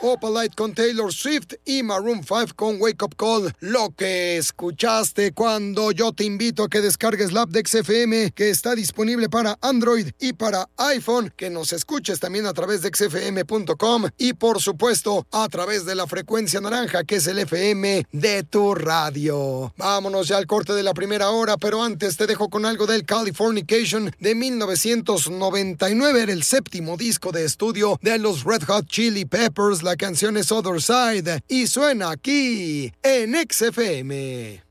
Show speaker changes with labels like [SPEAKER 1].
[SPEAKER 1] Opalite con Taylor Swift y Maroon 5 con Wake Up Call. Lo que escuchaste cuando yo te invito a que descargues la app de XFM, que está disponible para Android y para iPhone, que nos escuches también a través de xfm.com y por supuesto a través de la frecuencia naranja, que es el FM de tu radio. Vámonos ya al corte de la primera hora, pero antes te dejo con algo del Californication de 1999. Era el séptimo disco de estudio de los Red Hot Chili Peppers. La canción es Other Side y suena aquí en XFM.